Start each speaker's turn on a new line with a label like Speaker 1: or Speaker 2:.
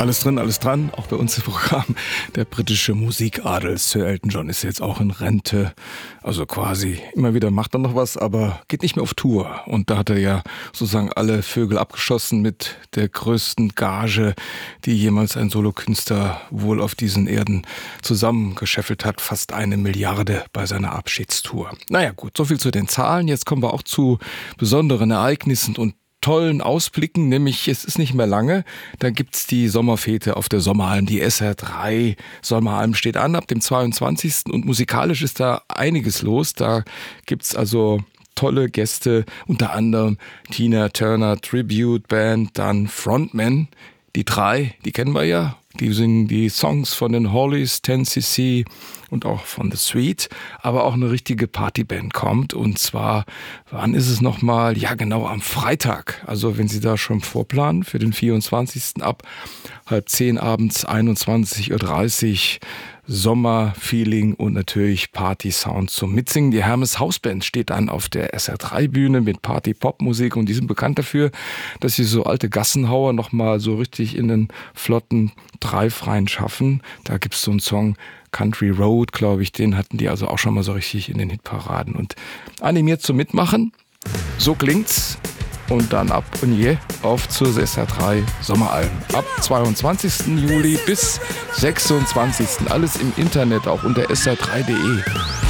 Speaker 1: Alles drin, alles dran, auch bei uns im Programm. Der britische Musikadel Sir Elton John ist jetzt auch in Rente. Also quasi, immer wieder macht er noch was, aber geht nicht mehr auf Tour. Und da hat er ja sozusagen alle Vögel abgeschossen mit der größten Gage, die jemals ein Solokünstler wohl auf diesen Erden zusammengescheffelt hat. Fast 1 Milliarde bei seiner Abschiedstour. Naja gut, soviel zu den Zahlen. Jetzt kommen wir auch zu besonderen Ereignissen und tollen Ausblicken, nämlich es ist nicht mehr lange, da gibt's die Sommerfete auf der Sommeralm, die SR3 Sommeralm steht an ab dem 22. und musikalisch ist da einiges los, da gibt's also tolle Gäste, unter anderem Tina Turner Tribute Band, dann Frontman, die 3, die kennen wir ja, die singen die Songs von den Hollies, 10cc und auch von The Sweet, aber auch eine richtige Partyband kommt und zwar, wann ist es nochmal? Ja genau, am Freitag, also wenn Sie da schon vorplanen für den 24. ab 9:30 abends, 21:30 Uhr, Sommerfeeling und natürlich Party-Sound zum Mitsingen. Die Hermes Hausband steht dann auf der SR3-Bühne mit Party-Pop-Musik und die sind bekannt dafür, dass sie so alte Gassenhauer nochmal so richtig in den flotten Drive reinschaffen. Da gibt's so einen Song, Country Road, glaube ich, den hatten die also auch schon mal so richtig in den Hitparaden. Und animiert zum Mitmachen, so klingt's. Und dann ab und je auf zur SR3 Sommeralm. Ab 22. Juli bis 26. Alles im Internet, auch unter sr3.de.